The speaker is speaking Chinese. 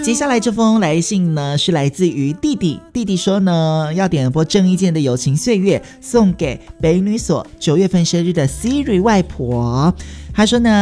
接下来这封来信呢，是来自于弟弟。弟弟说呢，要点播郑伊健的《友情岁月》，送给北女所9月份生日的 Siri 外婆。他说呢，